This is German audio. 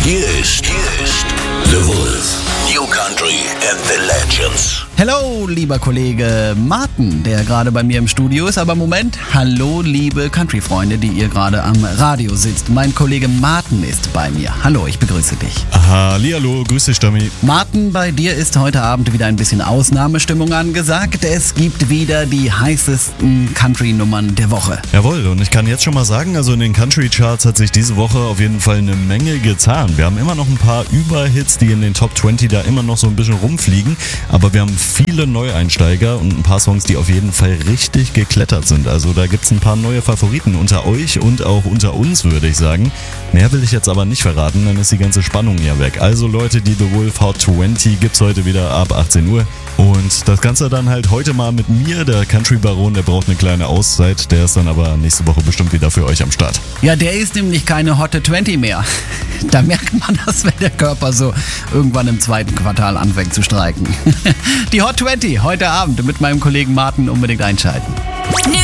Hier ist The Wolf. New Country and the Legends. Hello, lieber Kollege Martin, der gerade bei mir im Studio ist. Aber Moment, hallo, liebe Country-Freunde, die ihr gerade am Radio sitzt. Mein Kollege Martin ist bei mir. Hallo, ich begrüße dich. Hallihallo, grüß dich, Stami. Martin, bei dir ist heute Abend wieder ein bisschen Ausnahmestimmung angesagt. Es gibt wieder die heißesten Country-Nummern der Woche. Jawohl, und ich kann jetzt schon mal sagen, also in den Country-Charts hat sich diese Woche auf jeden Fall eine Menge getan. Wir haben immer noch ein paar Überhits, die in den Top 20 da immer noch so ein bisschen rumfliegen, aber wir haben viele Neueinsteiger und ein paar Songs, die auf jeden Fall richtig geklettert sind. Also da gibt es ein paar neue Favoriten unter euch und auch unter uns, würde ich sagen. Mehr will ich jetzt aber nicht verraten, dann ist die ganze Spannung ja weg. Also Leute, die The Wolf Hot 20 gibt's heute wieder ab 18 Uhr. Und das Ganze dann halt heute mal mit mir, der Country Baron, der braucht eine kleine Auszeit. Der ist dann aber nächste Woche bestimmt wieder für euch am Start. Ja, der ist nämlich keine Hotte 20 mehr. Da merkt man das, wenn der Körper so irgendwann im zweiten Quartal anfängt zu streiken. Die Hot 20 heute Abend mit meinem Kollegen Martin unbedingt einschalten.